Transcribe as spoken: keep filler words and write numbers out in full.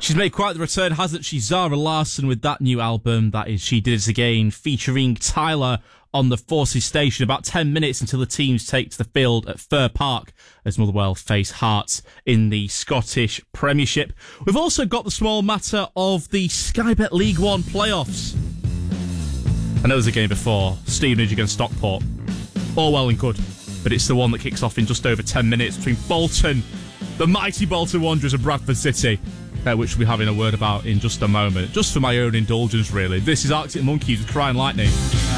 She's made quite the return, hasn't she? Zara Larsson with that new album, that is She Did It Again, featuring Tyler on the Forces station about ten minutes until the teams take to the field at Fir Park as Motherwell face Hearts in the Scottish Premiership. We've also got the small matter of the Sky Bet League One playoffs. I know there's a game before, Stevenage against Stockport. All well and good, but it's the one that kicks off in just over ten minutes between Bolton, the mighty Bolton Wanderers, and Bradford City, uh, which we'll be having a word about in just a moment. Just for my own indulgence, really. This is Arctic Monkeys with Crying Lightning.